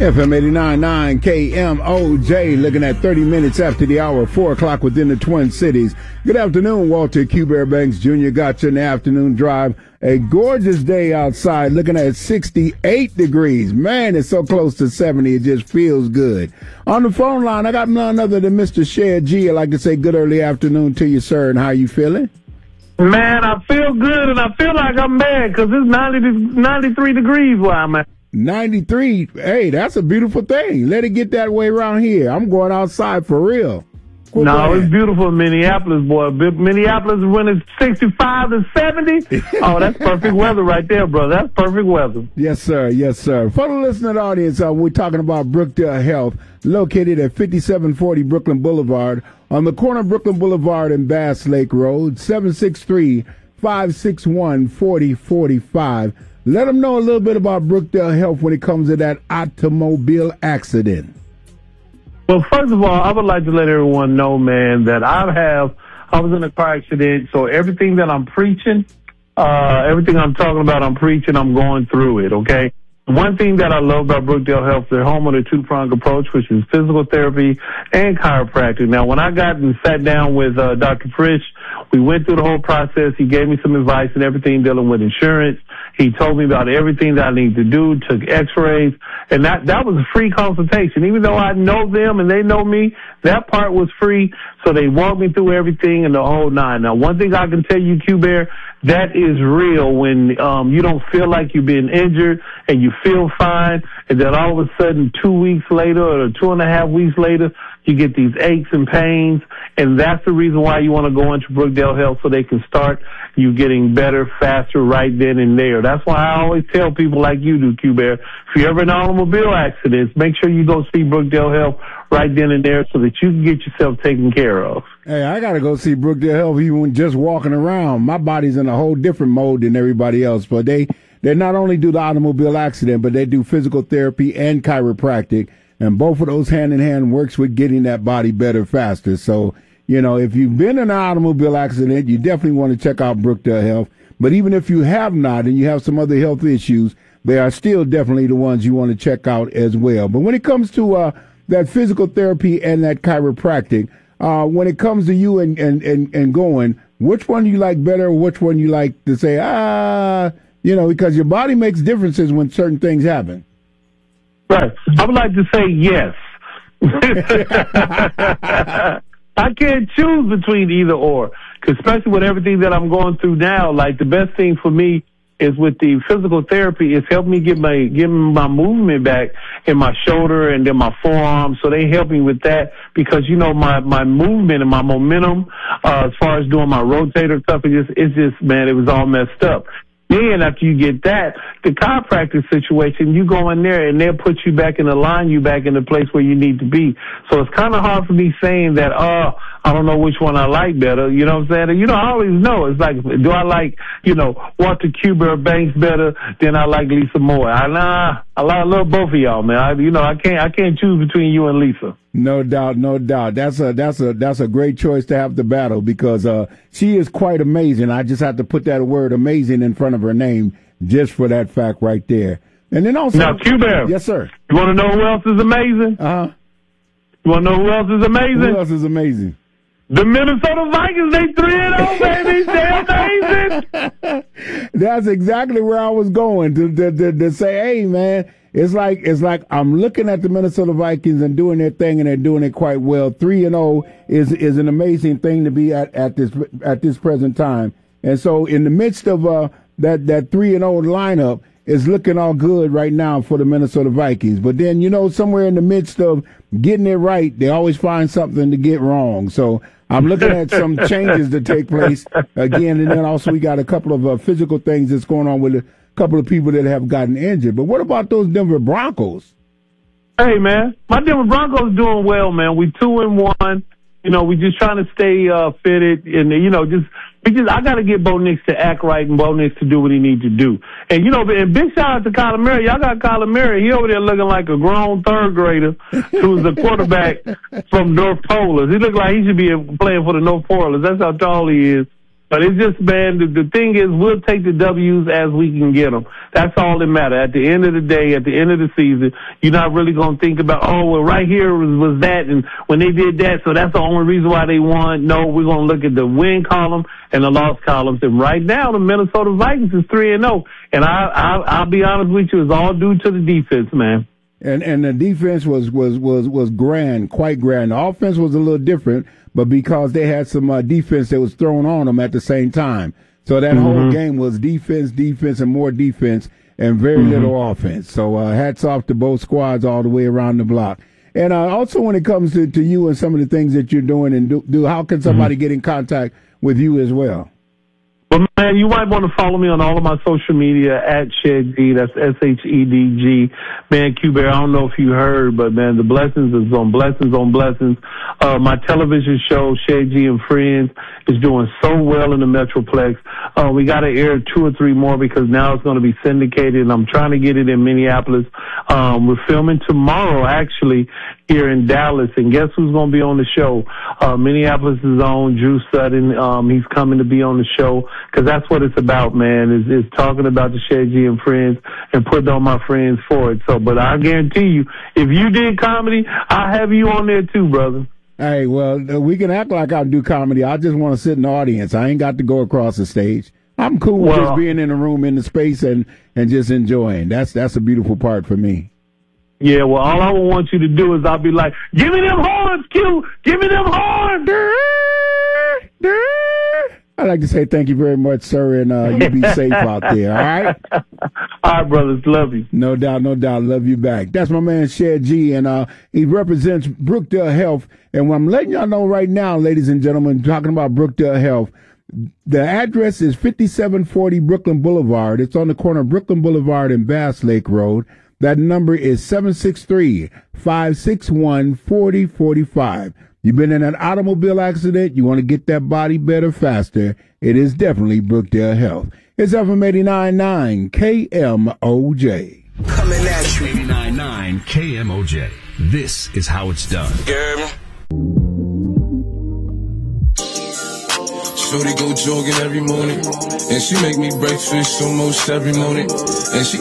FM 89.9 KMOJ, looking at 30 minutes after the hour, 4 o'clock within the Twin Cities. Good afternoon, Walter Q. Bear Banks Jr. got you in the afternoon drive. A gorgeous day outside, looking at 68 degrees. Man, it's so close to 70, it just feels good. On the phone line, I got none other than Mr. Shed G. I'd like to say good early afternoon to you, sir, and how you feeling? Man, I feel good, and I feel like I'm bad because it's 93 degrees where I'm at. 93. Hey, that's a beautiful thing. Let it get that way around here. I'm going outside for real. No, it's beautiful in Minneapolis, boy. Minneapolis, when it's 65 to 70, oh, that's perfect weather right there, bro. That's perfect weather. Yes, sir. Yes, sir. For the listening audience, we're talking about Brookdale Health, located at 5740 Brooklyn Boulevard, on the corner of Brooklyn Boulevard and Bass Lake Road, 763-561-4045. Let them know a little bit about Brookdale Health when it comes to that automobile accident. Well, first of all, I would like to let everyone know, man, that I was in a car accident, so everything that I'm preaching, everything I'm talking about, I'm preaching, I'm going through it, okay? One thing that I love about Brookdale Health, they're home on a two-pronged approach, which is physical therapy and chiropractic. Now, when I got and sat down with Dr. Frisch, we went through the whole process. He gave me some advice and everything dealing with insurance. He told me about everything that I need to do, took x-rays, and that was a free consultation. Even though I know them and they know me, that part was free, so they walked me through everything and the whole nine. Now, one thing I can tell you, Q-Bear, that is real when you don't feel like you've been injured and you feel fine, and then all of a sudden 2 weeks later or 2.5 weeks later, you get these aches and pains, and that's the reason why you want to go into Brookdale Health, so they can start you getting better, faster, right then and there. That's why I always tell people like you do, Q-Bear, if you're ever in an automobile accident, make sure you go see Brookdale Health right then and there so that you can get yourself taken care of. Hey, I got to go see Brookdale Health even just walking around. My body's in a whole different mode than everybody else, but they not only do the automobile accident, but they do physical therapy and chiropractic, and both of those hand in hand works with getting that body better faster. So, you know, if you've been in an automobile accident, you definitely want to check out Brookdale Health. But even if you have not and you have some other health issues, they are still definitely the ones you want to check out as well. But when it comes to that physical therapy and that chiropractic, when it comes to you and going, which one you like better, or which one you like to say, because your body makes differences when certain things happen. Right. I would like to say yes. I can't choose between either or, especially with everything that I'm going through now. Like, the best thing for me is with the physical therapy, it's helped me get my movement back in my shoulder and then my forearm. So they help me with that because, my movement and my momentum, as far as doing my rotator cuff, it's just, man, it was all messed up. Then after you get that, the chiropractic situation, you go in there and they'll put you back in the line, you back in the place where you need to be. So it's kind of hard for me saying that, I don't know which one I like better. You know what I'm saying? I always know. It's like, do I like, Walter Q. Bear Banks better than I like Lisa Moore? I love both of y'all, man. I can't choose between you and Lisa. No doubt, no doubt. That's a great choice to have the battle because she is quite amazing. I just have to put that word amazing in front of her name just for that fact right there. And then also, now, Q-Bear. Yes, sir. You want to know who else is amazing? You want to know who else is amazing? Who else is amazing? The Minnesota Vikings, they 3-0, baby. They're amazing. That's exactly where I was going to say, hey, man. It's like I'm looking at the Minnesota Vikings and doing their thing, and they're doing it quite well. 3-0 is an amazing thing to be at this present time. And so in the midst of that 3-0 lineup is looking all good right now for the Minnesota Vikings. But then, somewhere in the midst of getting it right, they always find something to get wrong. So I'm looking at some changes to take place again. And then also we got a couple of physical things that's going on with a couple of people that have gotten injured. But what about those Denver Broncos? Hey, man, my Denver Broncos doing well, man. We 2-1. We just trying to stay fitted, and I got to get Bo Nix to act right and Bo Nix to do what he needs to do. And and big shout out to Kyler Murray. Y'all got Kyler Murray. He over there looking like a grown third grader who's the quarterback from North Polars. He look like he should be playing for the North Polars. That's how tall he is. But it's just, man, the thing is, we'll take the W's as we can get them. That's all that matters. At the end of the day, at the end of the season, you're not really going to think about, oh, well, right here was that, and when they did that, so that's the only reason why they won. No, we're going to look at the win column and the loss columns. And right now, the Minnesota Vikings is 3-0. And I'll be honest with you, it's all due to the defense, man. And the defense was grand, quite grand. The offense was a little different, but because they had some defense that was thrown on them at the same time. So that whole game was defense, and more defense, and very little offense. So hats off to both squads all the way around the block. And also when it comes to you and some of the things that you're doing and do how can somebody get in contact with you as well? Well, man, you might want to follow me on all of my social media at Shed G. That's SHEDG. Man, Q-Bear, I don't know if you heard, but, man, the blessings is on blessings on blessings. My television show, Shed G and Friends, is doing so well in the Metroplex. We got to air 2 or 3 more because now it's going to be syndicated, and I'm trying to get it in Minneapolis. We're filming tomorrow, actually, here in Dallas, and guess who's going to be on the show? Minneapolis' own Drew Sutton. He's coming to be on the show because that's what it's about, man, is talking about the Shed G and Friends and putting on my friends for it. So, but I guarantee you, if you did comedy, I'll have you on there too, brother. Hey, well, we can act like I do comedy. I just want to sit in the audience. I ain't got to go across the stage. I'm cool with just being in the room, in the space, and just enjoying. That's a beautiful part for me. Yeah, well, all I want you to do is I'll be like, give me them horns, Q! Give me them horns! I'd like to say thank you very much, sir, and you be safe out there, all right? All right, brothers. Love you. No doubt, no doubt. Love you back. That's my man, Shed G, and he represents Brookdale Health. And I'm letting y'all know right now, ladies and gentlemen, talking about Brookdale Health, the address is 5740 Brooklyn Boulevard. It's on the corner of Brooklyn Boulevard and Bass Lake Road. That number is 763-561-4045. You've been in an automobile accident, you want to get that body better faster, it is definitely Brookdale Health. It's FM 89.9 KMOJ. Coming at you. 89.9 KMOJ. This is how it's done. Shorty go jogging every morning, and she make me breakfast almost every morning, and she